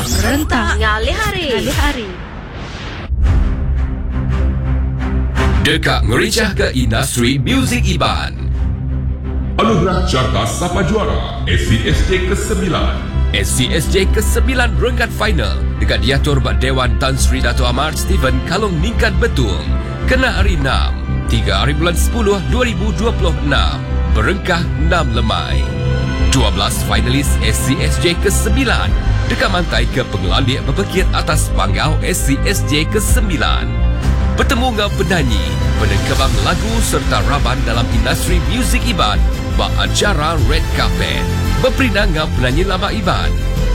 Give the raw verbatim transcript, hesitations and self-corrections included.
Rentak ngalih hari. Ngalih hari. Dekak ngerincah ke industri muzik Iban. Anugerah Carta Sapa Juara S C S J ke sembilan. S C S J ke sembilan renggat final dekat diatur Bak Dewan Tan Sri Dato' Amar Stephen Kalong Ningkat Betung. Kena hari enam, tiga hari bulan sepuluh dua ribu dua puluh enam. Berengkah enam lemai. dua belas finalis S C S J ke sembilan dekat mantai ke pengelandik berpekir atas panggau S C S J ke sembilan. Bertemu dengan penyanyi, penekebang lagu serta raban dalam industri muzik Iban bak acara Red Carpet. Berperinang dengan penyanyi lama Iban,